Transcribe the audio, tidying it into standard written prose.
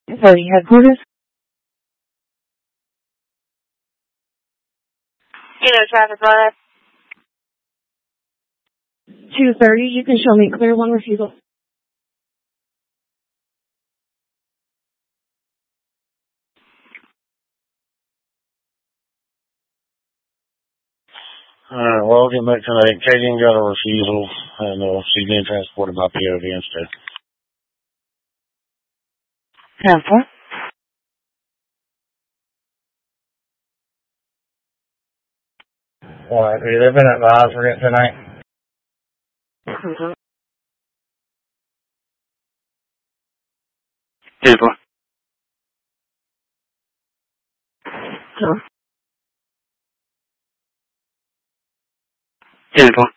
Authority headquarters. Traffic on 230. You can show me clear one refusal. Alright, well, I'll get back tonight. Katie got a refusal, and she's being transported by POV instead. Cancel. What? Have you been at the hospital tonight? Cancel. Sure. Cancel.